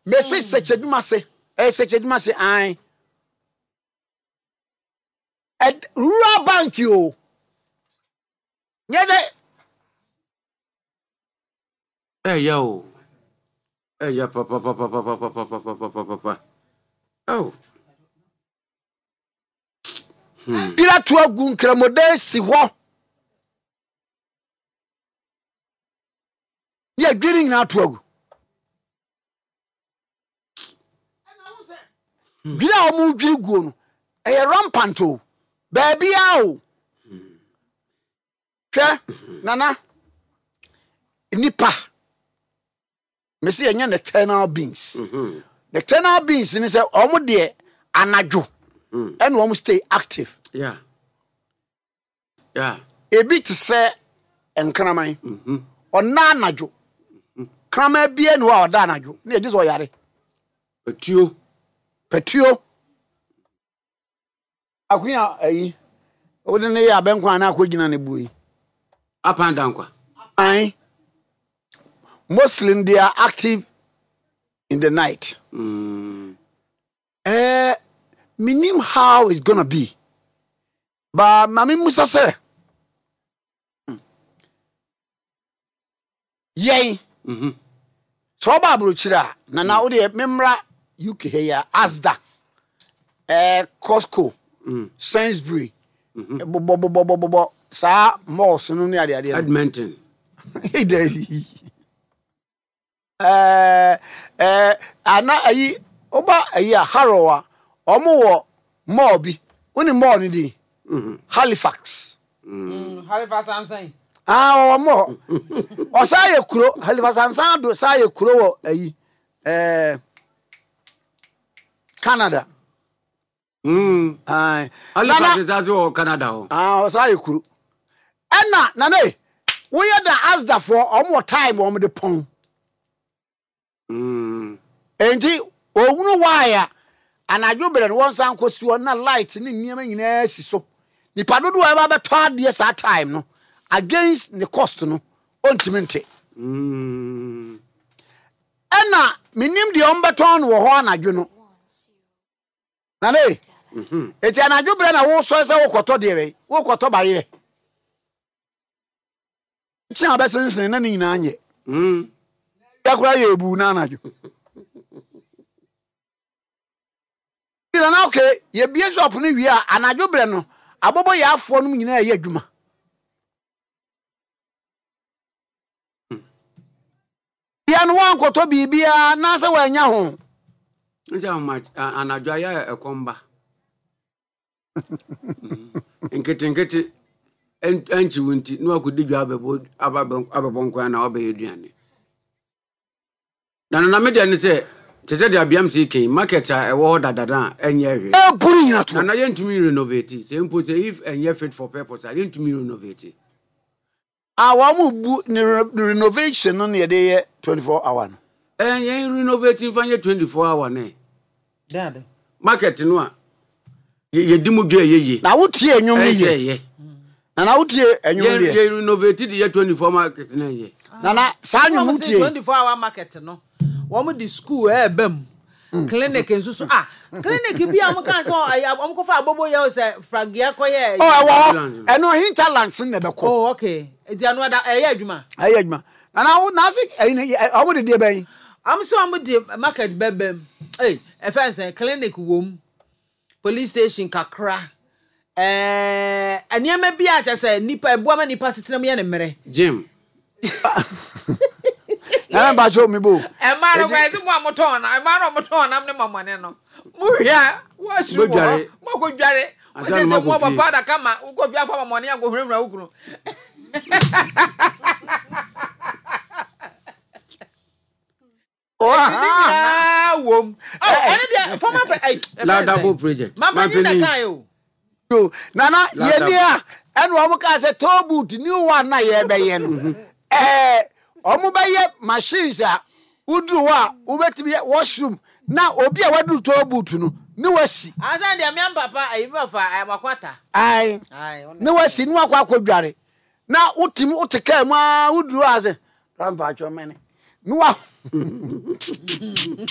Messi secheduma se. Secheduma se ai. At rural bank yo. Nyeze. Yo. Yeah, papa. Oh. Ira to agun kramode si ho. Ye dwiri na to agu. Dwira o mu dwiri guo no. Eye rampant o. Baby o. Hwe nana. Nipa. Me say enya nocturnal beings. Nocturnal beings ni say omo de anadwo. And omo stay active. Yeah. A bit say enkraman. Ona anadwo. Krama bia no wa oda anadwo. Na eji so yare. Petuo. Akunya ayi. Odi ne ya benkwa na akogina ne buyi. Up and down kwa. Aye. Mostly they are active in the night. Minim how it's gonna be. But Mami Musa say, yay. So Babru Chira, Nana Udi Memra UK here, Asda, Costco, Sainsbury, Sa Moss, Edmonton. Hey, Davy. Ana ayi oba ayi Harrowa omo wo mall bi woni mall ni di Halifax Halifax ansan omo o saye kuro Halifax ansan do saye kuro wo ayi Canada Halifax is also Canada ho o saye kuro enna nane wo ye da Asda for omo time omo de pon enti owunu waya anadwo bere no won san kosi na light ni niam nyina si so nipa dodo e ba beto ade sa time no against the cost no ontimente ena minim de on beto no wo ho anadwo no na le eti anadwo bere na wo so se wo koto de we wo koto bayire ti abesense na ni nyina anye yakura yebu na anadwo ina na okay ye bie shop ni wi a anadwo bre no abobo ya afo no nyina ye adwuma bia no wan koto bibia na se wa nya ho nja ma anadwo ya ekomba nkete enchi wunti no akodi dwa abebo nkwa na obeyeduane na media ni say tese dia biam se ken market a ewo dadada enye hwe buru nyina to na yentumi renovate say impo say if enye fit for purpose a yentumi renovate wa mu bu ni renovation no ne de 24 hour no enye renovate fanye 24 hour ne dad market no a ye dimu dua yeye na wotie enwom ni ye na wotie enwom ye renovate the 24 market na ye na sa anwom wotie 24 hour market no wo di school bam clinic nsusu clinic bi am kan so am ko fa abobo ye say fragia koye eno hinterlands ne be ko okay enti anu da adwuma na se awu de ben am so am di market bebem efense clinic wom police station kakra aniama bi a cha say nipa ebuama nipa setenam ye ne mere gym na ba jo mi bo e ma ro gbe mo amoton na e ma ro moton na me mamane no mu hia wo hye mo ko dware o se mo papa da kama wo ko fi afa mamane ya go hwemra wukuru wom ene de former Ladabo project mama ni na kan yo nana ye ni a ene wo ka se tobut ni one na ye be ye no omo ba ye machines a uduru wa ubetimi washroom na obi a wadu tobut no ni wasi azan de me papa ayi me fa amakwata ai ni wasi ni wakwa akwadware na utimi uteka mu a uduru aze rampa cho mene ni wa